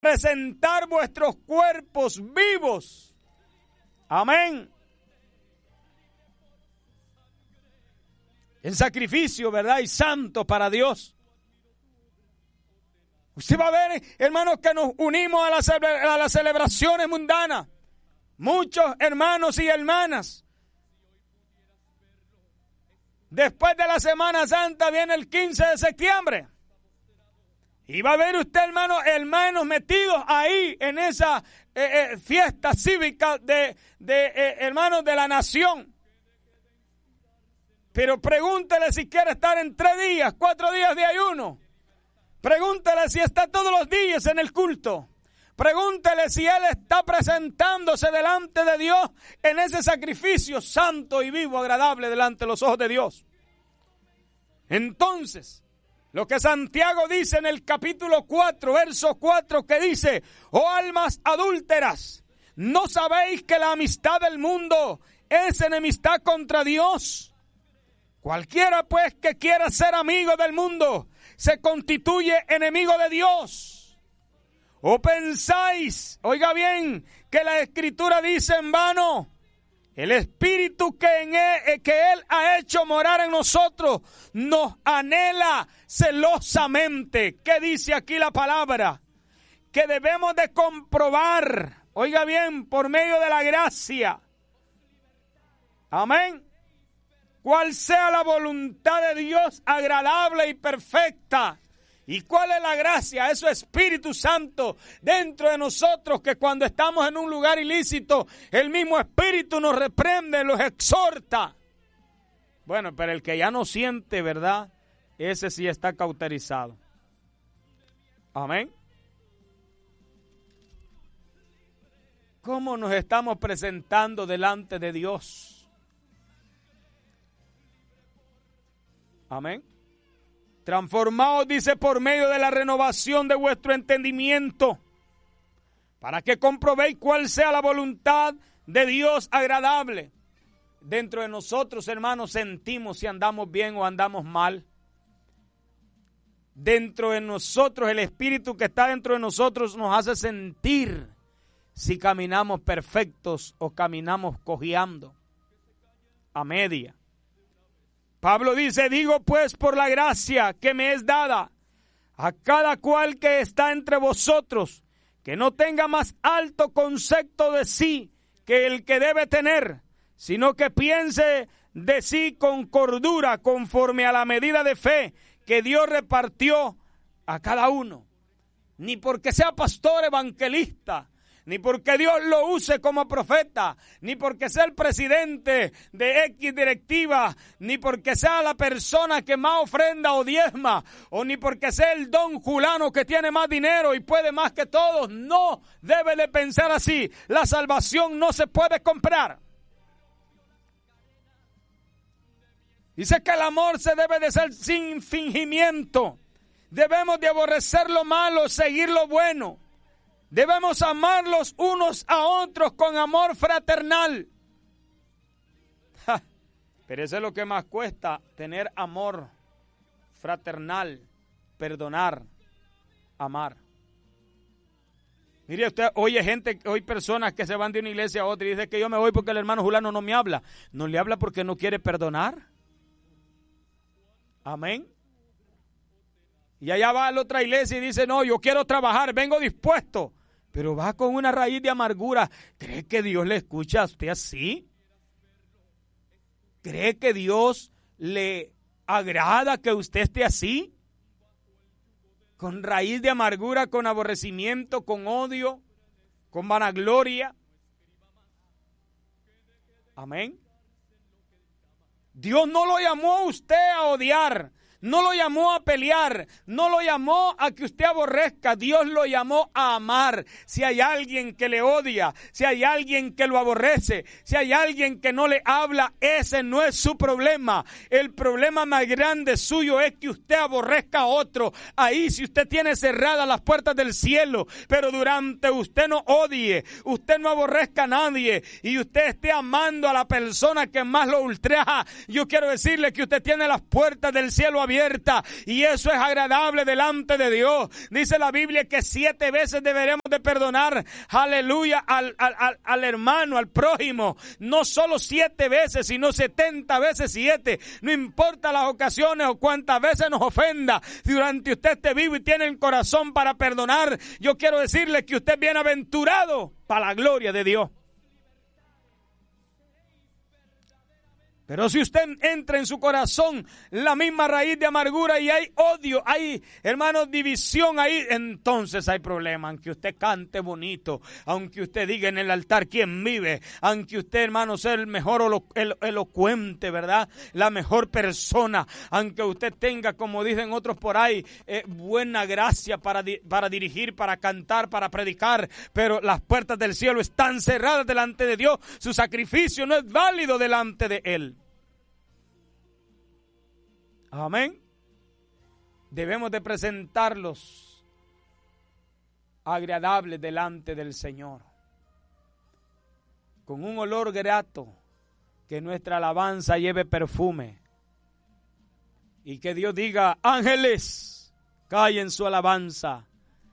presentar vuestros cuerpos vivos. Amén. En sacrificio, ¿verdad? Y santo para Dios. Usted va a ver, hermanos, que nos unimos a las celebraciones mundanas. Muchos hermanos y hermanas. Después de la Semana Santa viene el 15 de septiembre. Y va a ver usted, hermanos metidos ahí en esa fiesta cívica de hermanos de la nación. Pero pregúntele si quiere estar en 3 días, 4 días de ayuno. Pregúntele si está todos los días en el culto. Pregúntele si él está presentándose delante de Dios en ese sacrificio santo y vivo, agradable delante de los ojos de Dios. Entonces, lo que Santiago dice en el capítulo 4, verso 4, que dice: oh almas adúlteras, ¿no sabéis que la amistad del mundo es enemistad contra Dios? Cualquiera pues que quiera ser amigo del mundo se constituye enemigo de Dios. ¿O pensáis, oiga bien, que la Escritura dice en vano: el Espíritu que Él ha hecho morar en nosotros nos anhela celosamente? ¿Qué dice aquí la palabra? Que debemos de comprobar, oiga bien, por medio de la gracia. Amén. Cuál sea la voluntad de Dios agradable y perfecta. ¿Y cuál es la gracia? Eso es Espíritu Santo dentro de nosotros, que cuando estamos en un lugar ilícito, el mismo Espíritu nos reprende, los exhorta. Bueno, pero el que ya no siente, ¿verdad? Ese sí está cauterizado. Amén. ¿Cómo nos estamos presentando delante de Dios? Amén. Transformaos, dice, por medio de la renovación de vuestro entendimiento, para que comprobéis cuál sea la voluntad de Dios agradable. Dentro de nosotros, hermanos, sentimos si andamos bien o andamos mal. Dentro de nosotros, el Espíritu que está dentro de nosotros nos hace sentir si caminamos perfectos o caminamos cojeando a media. Pablo dice: digo pues por la gracia que me es dada a cada cual que está entre vosotros, que no tenga más alto concepto de sí que el que debe tener, sino que piense de sí con cordura, conforme a la medida de fe que Dios repartió a cada uno. Ni porque sea pastor, evangelista, ni porque Dios lo use como profeta, ni porque sea el presidente de X directiva, ni porque sea la persona que más ofrenda o diezma, o ni porque sea el don fulano que tiene más dinero y puede más que todos. No debe de pensar así. La salvación no se puede comprar. Dice que el amor se debe de ser sin fingimiento. Debemos de aborrecer lo malo, seguir lo bueno. Debemos amarlos unos a otros con amor fraternal. Pero eso es lo que más cuesta, tener amor fraternal, perdonar, amar. Mire usted, oye personas que se van de una iglesia a otra y dicen que yo me voy porque el hermano fulano no me habla. ¿No le habla porque no quiere perdonar? Amén. Y allá va a la otra iglesia y dice: no, yo quiero trabajar, vengo dispuesto. Pero va con una raíz de amargura. ¿Cree que Dios le escucha a usted así? ¿Cree que Dios le agrada que usted esté así? Con raíz de amargura, con aborrecimiento, con odio, con vanagloria. Amén. Dios no lo llamó a usted a odiar. No lo llamó a pelear, no lo llamó a que usted aborrezca, Dios lo llamó a amar. Si hay alguien que le odia, si hay alguien que lo aborrece, si hay alguien que no le habla, ese no es su problema. El problema más grande suyo es que usted aborrezca a otro. Ahí si usted tiene cerradas las puertas del cielo, pero durante usted no odie, usted no aborrezca a nadie y usted esté amando a la persona que más lo ultraja, yo quiero decirle que usted tiene las puertas del cielo abiertas abierta, y eso es agradable delante de Dios. Dice la Biblia que 7 veces deberemos de perdonar, aleluya, al hermano, al prójimo. No solo 7 veces, sino 70 veces 7. No importa las ocasiones o cuántas veces nos ofenda. Si durante usted esté vivo y tiene el corazón para perdonar, yo quiero decirle que usted es bienaventurado para la gloria de Dios. Pero si usted entra en su corazón la misma raíz de amargura y hay odio, hay, hermanos, división ahí, entonces hay problema. Aunque usted cante bonito, aunque usted diga en el altar quién vive, aunque usted, hermano, sea el mejor elocuente, ¿verdad? La mejor persona, aunque usted tenga, como dicen otros por ahí, buena gracia para dirigir, para cantar, para predicar, pero las puertas del cielo están cerradas delante de Dios. Su sacrificio no es válido delante de Él. Amén. Debemos de presentarlos agradables delante del Señor, con un olor grato, que nuestra alabanza lleve perfume, y que Dios diga: ángeles, callen su alabanza,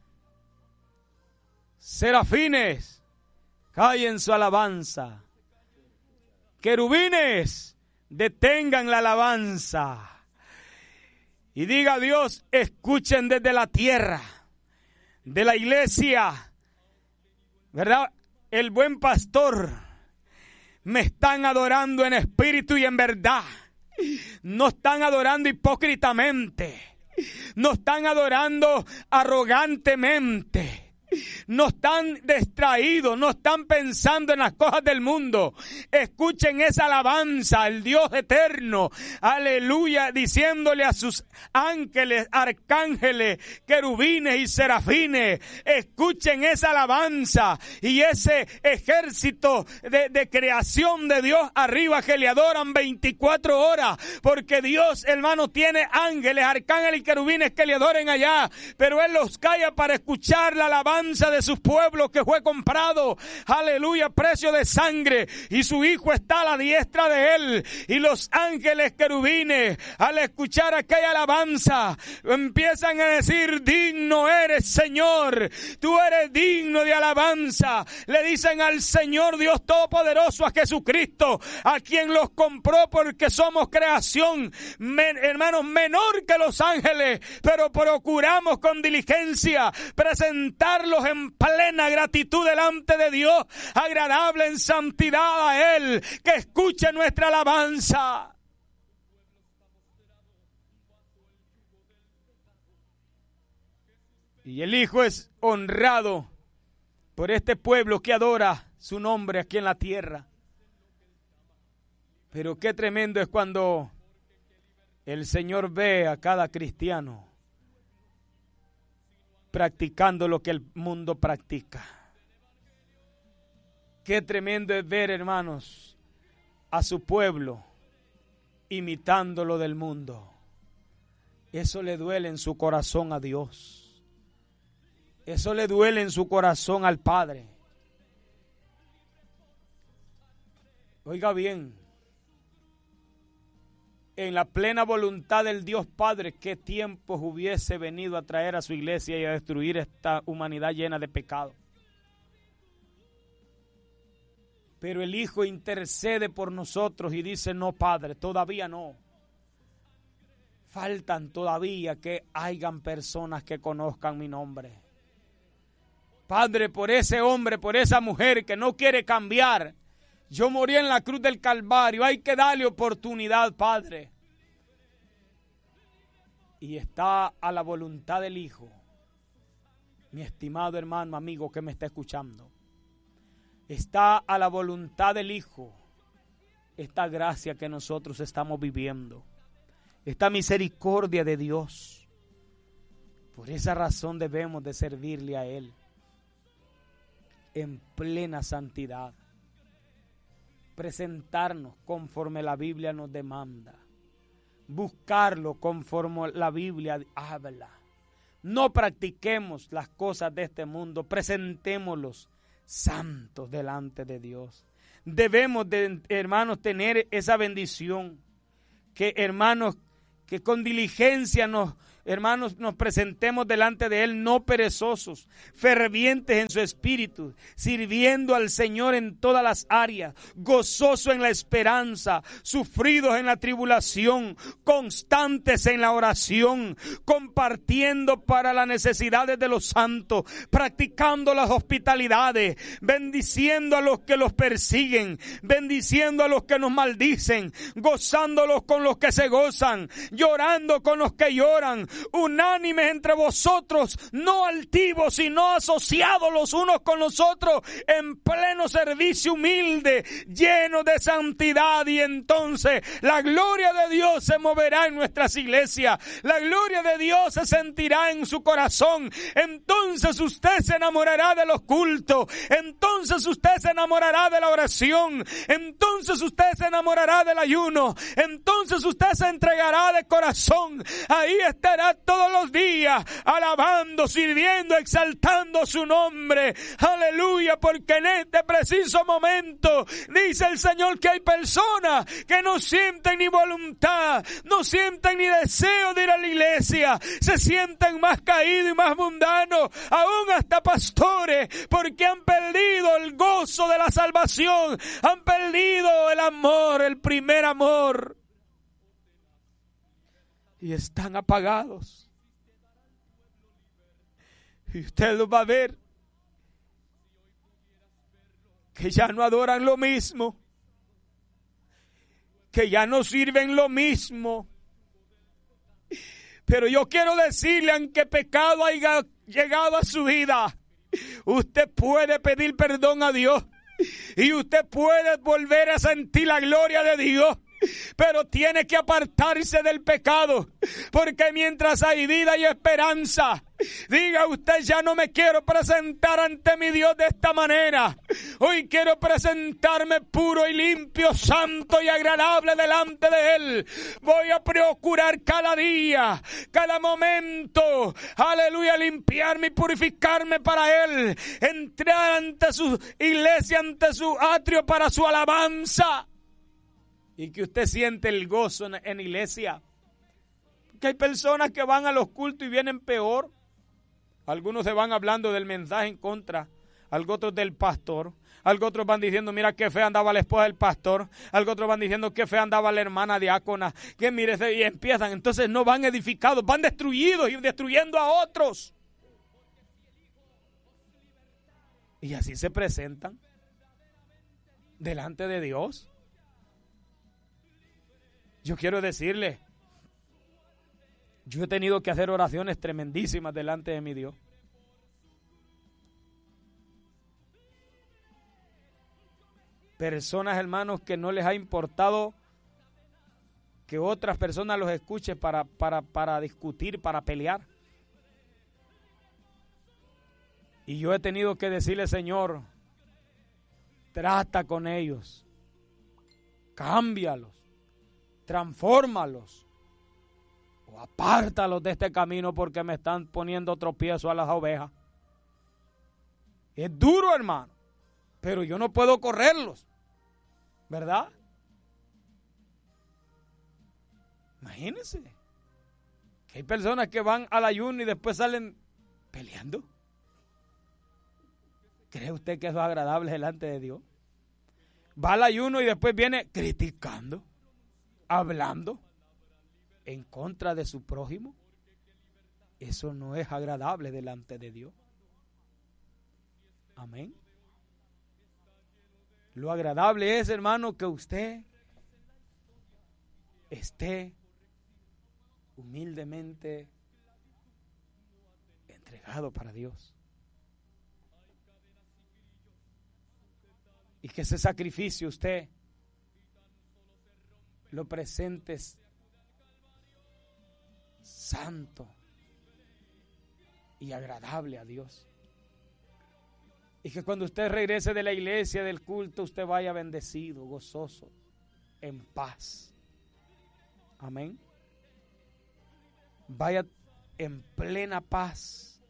serafines, callen su alabanza, querubines, detengan la alabanza. Y diga a Dios: escuchen desde la tierra, de la iglesia, ¿verdad? El buen pastor, me están adorando en espíritu y en verdad. No están adorando hipócritamente. No están adorando arrogantemente. No están distraídos, no están pensando en las cosas del mundo. Escuchen esa alabanza al Dios eterno, aleluya, diciéndole a sus ángeles, arcángeles, querubines y serafines: escuchen esa alabanza y ese ejército de creación de Dios arriba, que le adoran 24 horas, porque Dios, hermano, tiene ángeles, arcángeles y querubines que le adoren allá, pero Él los calla para escuchar la alabanza de sus pueblos, que fue comprado, aleluya, precio de sangre, y su Hijo está a la diestra de Él. Y los ángeles querubines, al escuchar aquella alabanza, empiezan a decir: digno eres, Señor, tú eres digno de alabanza. Le dicen al Señor Dios Todopoderoso, a Jesucristo, a quien los compró, porque somos creación, hermanos, menor que los ángeles, pero procuramos con diligencia presentarlos en plena gratitud delante de Dios, agradable en santidad a Él, que escuche nuestra alabanza. Y el Hijo es honrado por este pueblo que adora su nombre aquí en la tierra. Pero qué tremendo es cuando el Señor ve a cada cristiano practicando lo que el mundo practica. Qué tremendo es ver, hermanos, a su pueblo imitando lo del mundo. Eso le duele en su corazón a Dios. Eso le duele en su corazón al Padre. Oiga bien, en la plena voluntad del Dios Padre, ¿qué tiempos hubiese venido a traer a su iglesia y a destruir esta humanidad llena de pecado? Pero el Hijo intercede por nosotros y dice: no, Padre, todavía no. Faltan todavía que hayan personas que conozcan mi nombre. Padre, por ese hombre, por esa mujer que no quiere cambiar, yo morí en la cruz del Calvario, hay que darle oportunidad, Padre. Y está a la voluntad del Hijo, mi estimado hermano, amigo que me está escuchando. Está a la voluntad del Hijo esta gracia que nosotros estamos viviendo, esta misericordia de Dios. Por esa razón debemos de servirle a Él en plena santidad, presentarnos conforme la Biblia nos demanda, buscarlo conforme la Biblia habla. No practiquemos las cosas de este mundo, presentémoslos santos delante de Dios. Debemos de, hermanos, tener esa bendición, que hermanos, que con diligencia hermanos, nos presentemos delante de Él, no perezosos, fervientes en su espíritu, sirviendo al Señor en todas las áreas, gozoso en la esperanza, sufridos en la tribulación, constantes en la oración, compartiendo para las necesidades de los santos, practicando las hospitalidades, bendiciendo a los que los persiguen, bendiciendo a los que nos maldicen, gozándolos con los que se gozan, llorando con los que lloran, unánimes entre vosotros, no altivos, sino asociados los unos con los otros, en pleno servicio humilde, lleno de santidad. Y entonces la gloria de Dios se moverá en nuestras iglesias, la gloria de Dios se sentirá en su corazón. Entonces usted se enamorará de los cultos, entonces usted se enamorará de la oración, entonces usted se enamorará del ayuno, entonces usted se entregará de corazón. Ahí estará todos los días alabando, sirviendo, exaltando su nombre. Aleluya, porque en este preciso momento dice el Señor que hay personas que no sienten ni voluntad, no sienten ni deseo de ir a la iglesia, se sienten más caídos y más mundanos, aún hasta pastores, porque han perdido el gozo de la salvación, han perdido el amor, el primer amor, y están apagados. Y usted lo va a ver, que ya no adoran lo mismo, que ya no sirven lo mismo. Pero yo quiero decirle, aunque pecado haya llegado a su vida, usted puede pedir perdón a Dios y usted puede volver a sentir la gloria de Dios. Pero tiene que apartarse del pecado, porque mientras hay vida y esperanza. Diga usted: ya no me quiero presentar ante mi Dios de esta manera. Hoy quiero presentarme puro y limpio, santo y agradable delante de Él. Voy a procurar cada día, cada momento, aleluya, limpiarme y purificarme para Él. Entrar ante su iglesia, ante su atrio para su alabanza. Y que usted siente el gozo en iglesia. Porque hay personas que van a los cultos y vienen peor. Algunos se van hablando del mensaje en contra, algo otros del pastor, algo otros van diciendo: mira qué fea andaba la esposa del pastor, algo otros van diciendo: qué fea andaba la hermana diácona, que mire, y empiezan. Entonces no van edificados, van destruidos y destruyendo a otros. Y así se presentan delante de Dios. Yo quiero decirle, yo he tenido que hacer oraciones tremendísimas delante de mi Dios. Personas, hermanos, que no les ha importado que otras personas los escuchen para discutir, para pelear. Y yo he tenido que decirle: Señor, trata con ellos, cámbialos, transfórmalos, o apártalos de este camino, porque me están poniendo tropiezo a las ovejas. Es duro, hermano, pero yo no puedo correrlos, ¿verdad? Imagínense que hay personas que van al ayuno y después salen peleando. ¿Cree usted que eso es agradable delante de Dios? Va al ayuno y después viene criticando, hablando en contra de su prójimo. Eso no es agradable delante de Dios. Amén. Lo agradable es, hermano, que usted esté humildemente entregado para Dios. Y que ese sacrificio usted lo presentes santo y agradable a Dios. Y que cuando usted regrese de la iglesia, del culto, usted vaya bendecido, gozoso, en paz. Amén. Vaya en plena paz.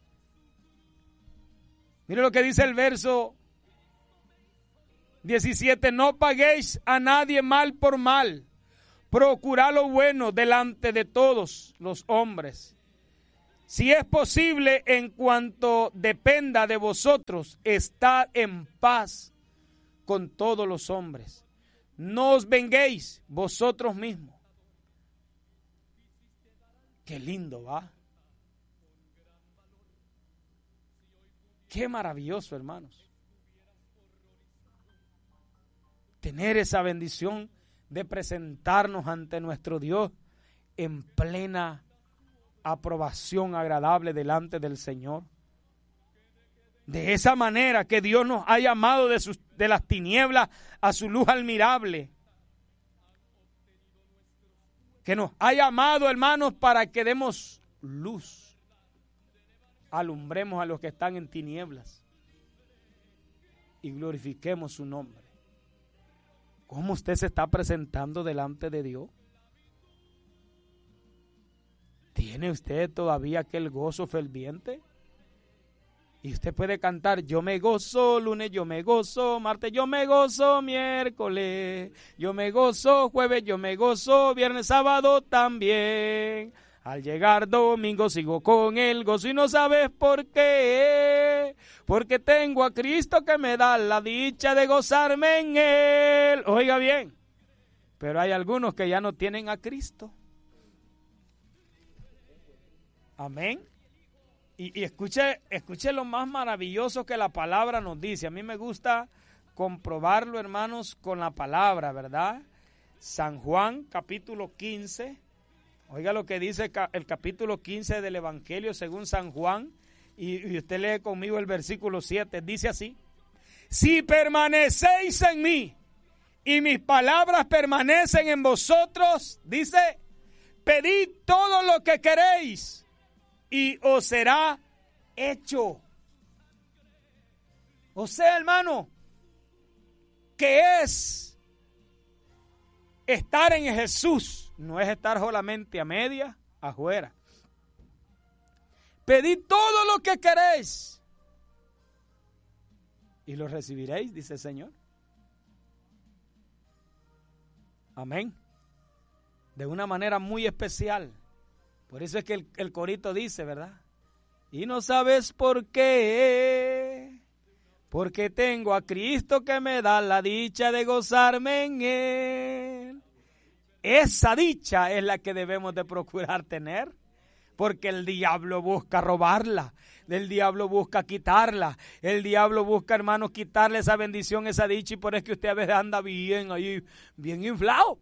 Mire lo que dice el verso 17: no paguéis a nadie mal por mal, procurad lo bueno delante de todos los hombres. Si es posible, en cuanto dependa de vosotros, estad en paz con todos los hombres. No os venguéis vosotros mismos. Qué lindo, ¿va? Qué maravilloso, hermanos. Tener esa bendición de presentarnos ante nuestro Dios en plena aprobación agradable delante del Señor. De esa manera que Dios nos ha llamado de las tinieblas a su luz admirable. Que nos ha llamado, hermanos, para que demos luz. Alumbremos a los que están en tinieblas. Y glorifiquemos su nombre. ¿Cómo usted se está presentando delante de Dios? ¿Tiene usted todavía aquel gozo ferviente? Y usted puede cantar: yo me gozo lunes, yo me gozo martes, yo me gozo miércoles, yo me gozo jueves, yo me gozo viernes, sábado también. Al llegar domingo sigo con el gozo y no sabes por qué. Porque tengo a Cristo que me da la dicha de gozarme en Él. Oiga bien, pero hay algunos que ya no tienen a Cristo. Amén. Y escuche lo más maravilloso que la palabra nos dice. A mí me gusta comprobarlo, hermanos, con la palabra, ¿verdad? San Juan, capítulo 15. Oiga lo que dice el capítulo 15 del Evangelio según San Juan. Y usted lee conmigo el versículo 7. Dice así: si permanecéis en mí y mis palabras permanecen en vosotros, dice, pedid todo lo que queréis y os será hecho. O sea, hermano, que es estar en Jesús, no es estar solamente a media, afuera. Pedid todo lo que queréis y lo recibiréis, dice el Señor. Amén. De una manera muy especial. Por eso es que el corito dice, ¿verdad? Y no sabes por qué. Porque tengo a Cristo que me da la dicha de gozarme en Él. Esa dicha es la que debemos de procurar tener. Porque el diablo busca robarla. El diablo busca quitarla. El diablo busca, hermanos, quitarle esa bendición, esa dicha. Y por eso es que usted a veces anda bien ahí, bien inflado.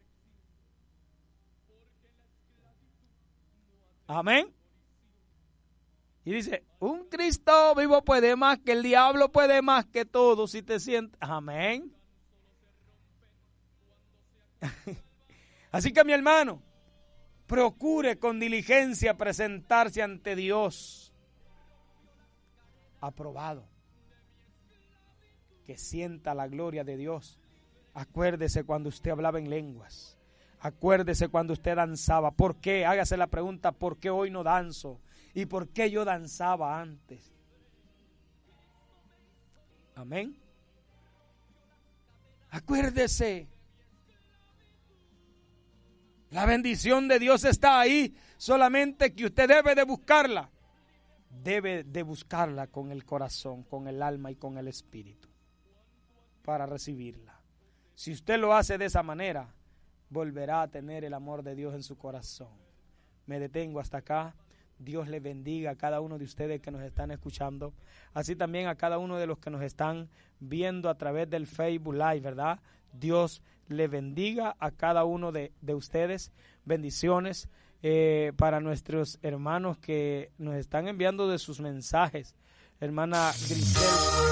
Amén. Y dice, un Cristo vivo puede más, que el diablo puede más que todo, si te sientes. Amén. Así que, mi hermano, procure con diligencia presentarse ante Dios aprobado, que sienta la gloria de Dios. Acuérdese cuando usted hablaba en lenguas. Acuérdese cuando usted danzaba. ¿Por qué? Hágase la pregunta: ¿por qué hoy no danzo? ¿Y por qué yo danzaba antes? Amén. Acuérdese. La bendición de Dios está ahí, solamente que usted debe de buscarla. Debe de buscarla con el corazón, con el alma y con el espíritu para recibirla. Si usted lo hace de esa manera, volverá a tener el amor de Dios en su corazón. Me detengo hasta acá. Dios les bendiga a cada uno de ustedes que nos están escuchando, así también a cada uno de los que nos están viendo a través del Facebook Live, ¿verdad? Dios les bendiga a cada uno de ustedes. Bendiciones para nuestros hermanos que nos están enviando de sus mensajes. Hermana Grisel